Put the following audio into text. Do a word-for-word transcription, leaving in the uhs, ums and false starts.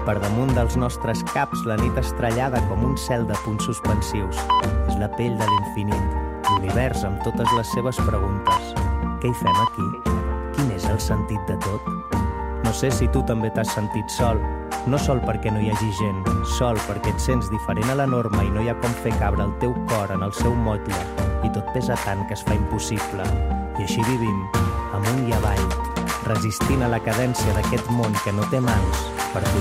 Per damunt dels nostres caps, la nit estrellada com un cel de punts suspensius. És la pell de l'infinit, l'univers amb totes les seves preguntes. Què hi fem aquí? Quin és el sentit de tot? No sé si tu també t'has sentit sol. No sol perquè no hi hagi gent, sol perquè et sents diferent a la norma i no hi ha com fer cabre el teu cor en el seu motlle. I tot pesa tant que es fa impossible. I així vivim, amunt i avall, resistint a la cadència d'aquest món que no té mans per